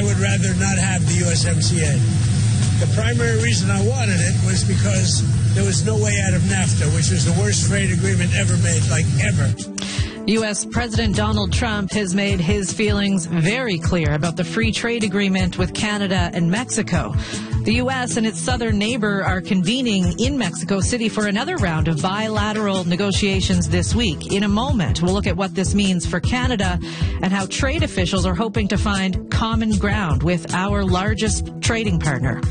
I would rather not have the USMCA. The primary reason I wanted it was because there was no way out of NAFTA, which was the worst trade agreement ever made, like ever. U.S. President Donald Trump has made his feelings very clear about the free trade agreement with Canada and Mexico. The U.S. and its southern neighbor are convening in Mexico City for another round of bilateral negotiations this week. In a moment, we'll look at what this means for Canada and how trade officials are hoping to find common ground with our largest trading partner.